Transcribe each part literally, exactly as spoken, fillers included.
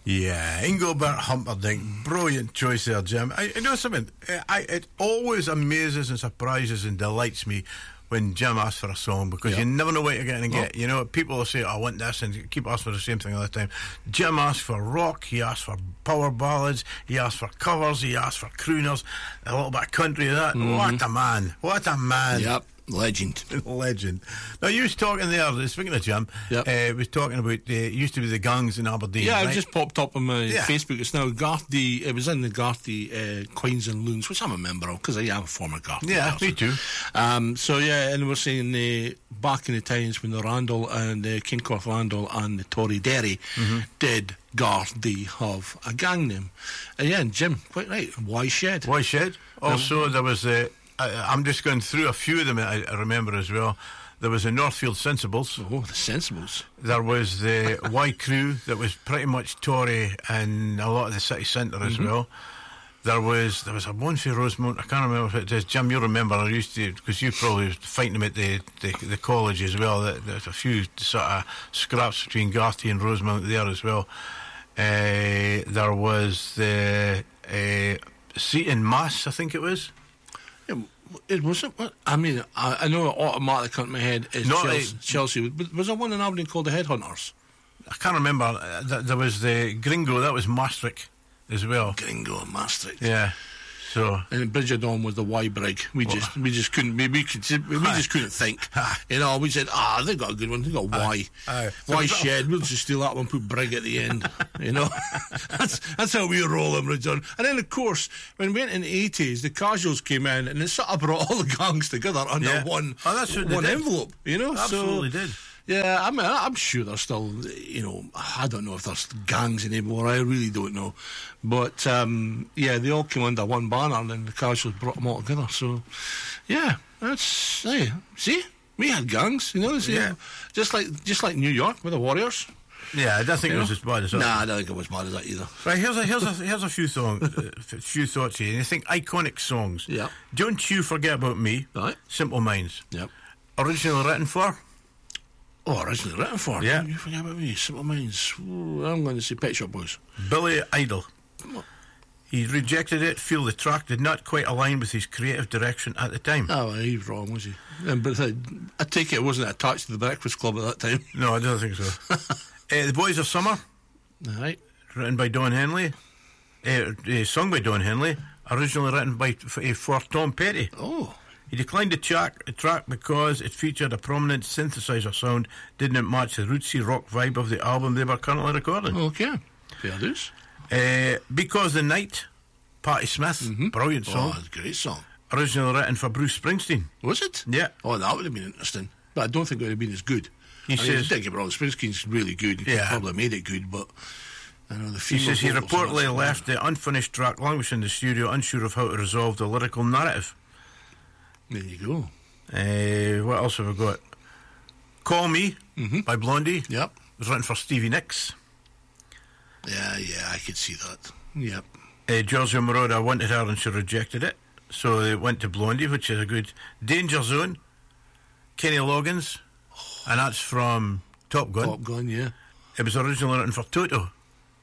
Yeah, Engelbert Humperdinck, brilliant choice there, Jim. I, I know something. I, it always amazes and surprises and delights me when Jim asks for a song, because yeah. you never know what you're going to get. No. You know, people will say, oh, "I want this," and keep asking for the same thing all the time. Jim asks for rock. He asks for power ballads. He asks for covers. He asks for crooners. A little bit of country. That. Mm-hmm. What a man! What a man! Yep. Legend. Legend. Now, you was talking there, speaking of Jim, yep. uh, was talking about, uh, it used to be the gangs in Aberdeen. Yeah, right? it just popped up on my yeah. Facebook. It's now Garthy, it was in the Garthy uh, Queens and Loons, which I'm a member of, because I am a former Garthy. Yeah, person. me too. Um, so, yeah, and we're saying uh, back in the times when the Randall and uh, Kincorth Randall and the Tory Derry mm-hmm. did Garthy have a gang name. And yeah, and Jim, quite right, Why Shed? Why Shed? Also, um, there was the... Uh, I, I'm just going through a few of them I, I remember as well. There was the Northfield Sensibles. Oh, the Sensibles. There was the Y Crew that was pretty much Tory and a lot of the city centre mm-hmm. as well. There was there was a one for Rosemount. I can't remember if it is. Jim, you remember? I used to, because you probably was fighting them at the, the, the college as well. There's a few sort of scraps between Garthy and Rosemount there as well. Uh, there was the uh, Seaton Mass, I think it was. It wasn't. I mean, I, I know automatically come to my head is Not Chelsea. a, Chelsea. But was there one in Aberdeen called the Headhunters? I can't remember. Uh, there was the Gringo. That was Maastricht as well. Gringo and Maastricht. Yeah. So and Bridge of Dawn was the Y Brig. We what? just we just couldn't we, we, could, we just couldn't think. You know, we said, ah, they got a good one. They got Y. Aye. Y Shed. We'll just steal that one. Put Brig at the end. You know, that's that's how we roll them, John. And then of course, when we went in the eighties, the Casuals came in and it sort of brought all the gangs together under yeah. one oh, that's what one they envelope. You know, absolutely so, did. Yeah, I mean, I'm sure there's still, you know, I don't know if there's gangs anymore, I really don't know. But, um, yeah, they all came under one banner and then the Casuals brought them all together. So, yeah, that's, hey, see, we had gangs, you know, see, yeah. just like just like New York with the Warriors. Yeah, I don't think you it was know? as bad as that. Nah, I don't think it was as bad as that either. Right, here's a here's a here's a few songs, a few thoughts here. And you think iconic songs. Yeah. Don't You Forget About Me. Right. Simple Minds. Yep. Originally written for. Oh, originally written for? Yeah. You Forget About Me, Simple Minds. Ooh, I'm going to say Pet Shop Boys. Billy Idol. He rejected it, feel the track did not quite align with his creative direction at the time. Oh, well, he was wrong, was he? Um, but I, I take it it wasn't attached to the Breakfast Club at that time. No, I don't think so. uh, The Boys of Summer. Right. Written by Don Henley. Uh, uh, sung by Don Henley. Originally written by uh, for Tom Petty. Oh. He declined the track, the track because it featured a prominent synthesizer sound, didn't match the rootsy rock vibe of the album they were currently recording. Okay. Fair dues. Uh, Because the Night, Patti Smith, mm-hmm. brilliant song. Oh, it's a great song. Originally written for Bruce Springsteen. Was it? Yeah. Oh, that would have been interesting. But I don't think it would have been as good. He I says... mean, Diggy Springsteen's really good. He yeah. probably made it good, but... I know the he says he reportedly left the unfinished track languishing in the studio, unsure of how to resolve the lyrical narrative. There you go. Uh, what else have we got? Call Me mm-hmm. by Blondie. Yep. It was written for Stevie Nicks. Yeah, yeah, I could see that. Yep. Uh, Giorgio Moroder wanted her and she rejected it, so they went to Blondie, which is a good. Danger Zone, Kenny Loggins, oh. and that's from Top Gun. Top Gun, yeah. It was originally written for Toto.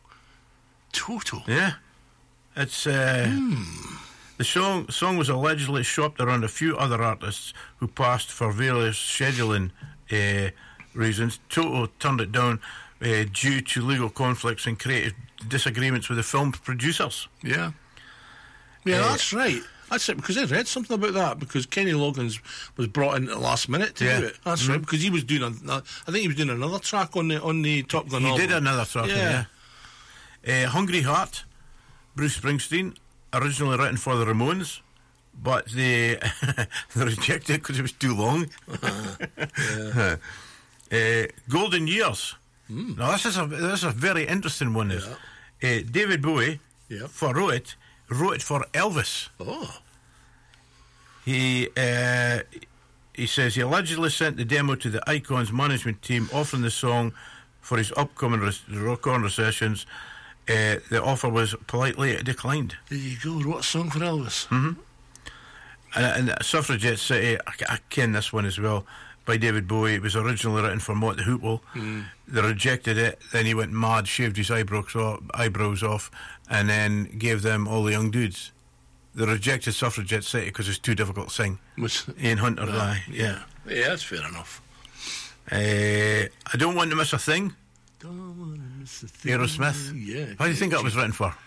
Toto? Yeah. It's uh, hmm. the song. Song was allegedly shopped around a few other artists who passed for various scheduling uh, reasons. Toto turned it down uh, due to legal conflicts and creative disagreements with the film producers. Yeah. Yeah, uh, that's right. That's it, because I read something about that, because Kenny Loggins was brought in at the last minute to yeah. do it. That's mm-hmm. right, because he was doing, a, I think he was doing another track on the on the Top Gun He album. did another track, yeah. yeah. Uh, Hungry Heart, Bruce Springsteen, originally written for the Ramones, but they, they rejected it because it was too long. uh, uh, Golden Years. Mm. Now, this is, a, this is a very interesting one. Is yeah. uh, David Bowie, yep. for wrote it, wrote it for Elvis. Oh. He uh, he says he allegedly sent the demo to the Icons management team offering the song for his upcoming res- recording sessions. Uh, the offer was politely declined. There you go, wrote a song for Elvis. Mm-hmm. And, and Suffragette City, I, I ken this one as well. by David Bowie. It was originally written for Mott the Hoople. Mm. They rejected it. Then he went mad, shaved his eyebrows off, eyebrows off, and then gave them All the Young Dudes. They rejected Suffragette City because it's too difficult to sing. Was, Ian Hunter, no, aye, yeah. yeah, yeah, that's fair enough. Uh, I Don't Want to Miss a Thing. Don't want to miss a thing. Aerosmith. Yeah. How do you think that was written for?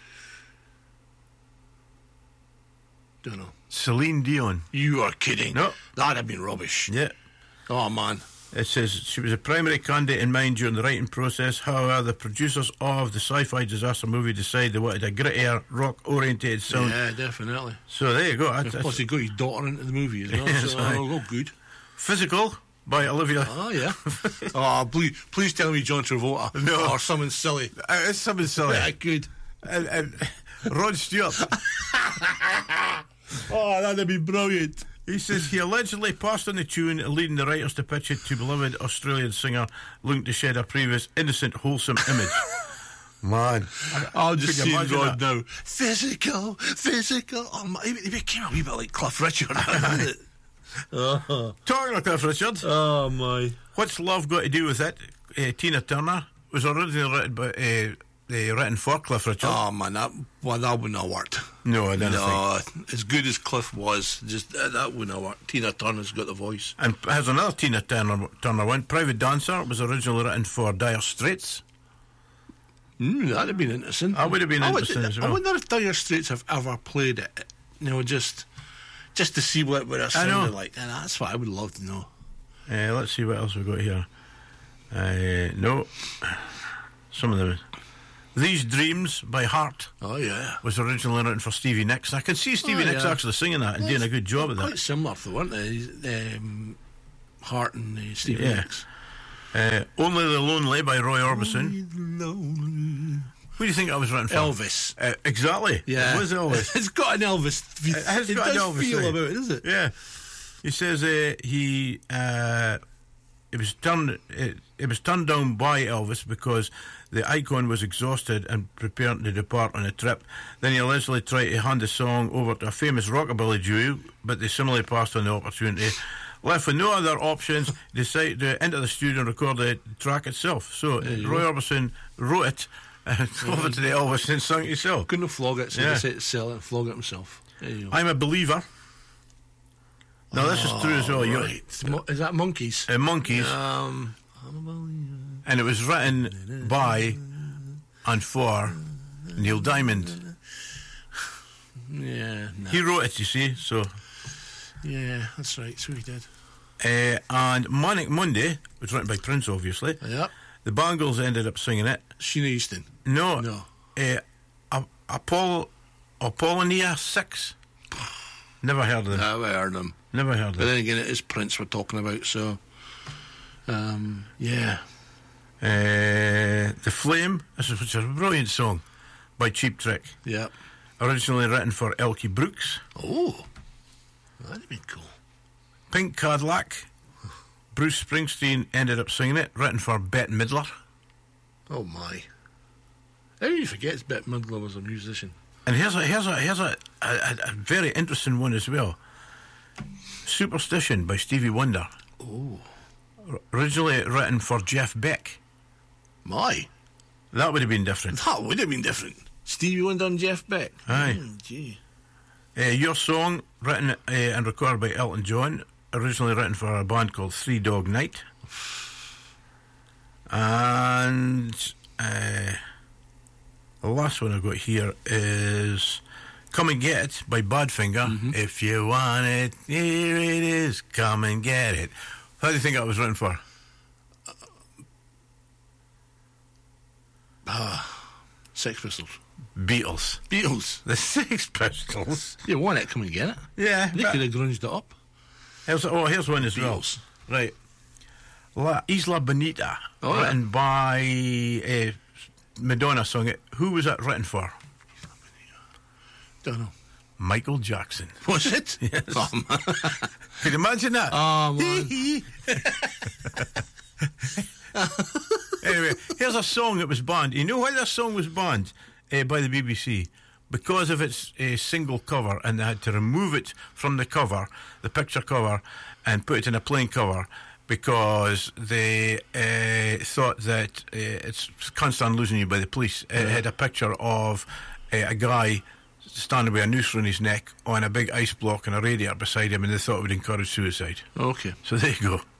Don't know. Celine Dion. You are kidding. No. That'd have been rubbish. Yeah. Oh, man. It says she was a primary candidate in mind during the writing process. However, the producers of the sci-fi disaster movie decided they wanted a grittier, rock-orientated sound. Yeah, definitely. So there you go. That's, Plus, he got his daughter into the movie as well. Yes, so, aye. oh, good. Physical by Olivia. Oh, yeah. oh, please, please tell me John Travolta. No. Or someone silly. Uh, it's something silly. Yeah, good. And, and Rod Stewart. Oh, that'd be brilliant. He says he allegedly passed on the tune, leading the writers to pitch it to beloved Australian singer looking to shed a previous innocent, wholesome image. Man, I'll just could you see imagine Rod that? now. Physical, physical. Oh, my, he he became a wee bit like Cliff Richard, didn't it? Oh. Talking of Cliff Richard, oh, my. What's Love Got to Do with It? Uh, Tina Turner was originally written by uh, uh, written for Cliff Richard. Oh, man, that, well, that wouldn't have worked. No, I don't no, think. as good as Cliff was, just uh, that wouldn't have worked. Tina Turner's got the voice. And has another Tina Turner, Turner one. Private Dancer was originally written for Dire Straits. Mm, that'd have been interesting. That would have been I would- interesting as well. I wonder if Dire Straits have ever played it. You know, just just to see what, what it I know. sounded like. And that's what I would love to know. Uh, let's see what else we've got here. Uh, no. Some of them. These Dreams by Heart Oh, yeah. was originally written for Stevie Nicks. I can see Stevie Oh, Nicks yeah. actually singing that and doing a good job of Quite that. similar, though, weren't they? Um, Hart and uh, Stevie Yeah. Nicks. Uh, Only the Lonely by Roy Orbison. Lonely. Who do you think that was written for? Elvis. Uh, exactly. Yeah. It was Elvis. It's got an Elvis. fe- It has it got an does Elvis feel thing. about it, does it? Yeah. He says uh, he uh, it was turned it, it was turned down by Elvis because the icon was exhausted and preparing to depart on a trip. Then he allegedly tried to hand the song over to a famous rockabilly duo, but they similarly passed on the opportunity. Left with no other options, decided to enter the studio and record the track itself. So you Roy go. Orbison wrote it and over to the Elvis and sung it himself. Couldn't flog it, so Yeah. he decided to sell it and flog it himself. There you go. I'm a Believer. Now this is true as well. You- Right. It's mo- Is that Monkeys? Uh, Monkeys. Um, I'm a believer. And it was written by and for Neil Diamond. Yeah, no. He wrote it, you see. So, Yeah, that's right. So he did. uh, and Manic Monday was written by Prince, obviously. Yep. The Bangles ended up singing it. Sheena Easton. No, No. Uh, A- Apollo, Apollonia Six. Never heard of them. I've heard them. Never heard of But them. then again, it is Prince we're talking about, so. Um, yeah. Uh, the Flame, this is which is a brilliant song by Cheap Trick. Yeah. Originally written for Elkie Brooks. Oh. That'd be cool. Pink Cadillac. Bruce Springsteen ended up singing it, written for Bette Midler. Oh, my. How do you forget Bette Midler was a musician? And here's a here's a here's a, a, a very interesting one as well. Superstition by Stevie Wonder. Oh. R- originally written for Jeff Beck. My. That would have been different. That would have been different. Stevie Wonder and Jeff Beck. Aye. Oh, gee. Uh, Your Song, written uh, and recorded by Elton John. Originally written for a band called Three Dog Night. And uh, the last one I've got here is Come and Get It by Badfinger. Mm-hmm. If you want it, here it is. Come and get it. How do you think that was written for? Sex Pistols. Beatles. Beatles. The Sex Pistols. You want it, come and get it. Yeah. They but- could have grunged it up. Here's, oh, here's one as Beatles. well. Right. La Isla Bonita, Oh, yeah. written by uh, Madonna sung it. Who was that written for? Don't know. Michael Jackson. Was it? Yes. Oh, man. Can you imagine that? Oh, man. Anyway, here's a song that was banned. You know why this song was banned uh, by the B B C? Because of its uh, single cover, and they had to remove it from the cover, the picture cover, and put it in a plain cover, because they uh, thought that uh, it's can't stand losing you by the police. It had a picture of uh, a guy standing with a noose around his neck on a big ice block and a radiator beside him, and they thought it would encourage suicide. Okay. So there you go.